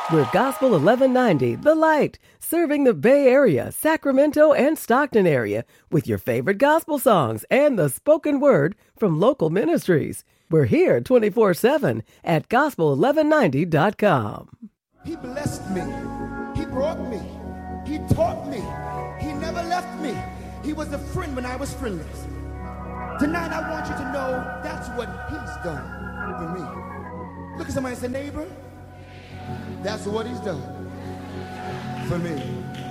We're Gospel 1190, The Light, serving the Bay Area, Sacramento, and Stockton area with your favorite gospel songs and the spoken word from local ministries. We're here 24/7 at gospel1190.com. He blessed me. He brought me. He taught me. He never left me. He was a friend when I was friendless. Tonight I want you to know that's what he's done for me. Look at somebody and say, neighbor, that's what he's done for me.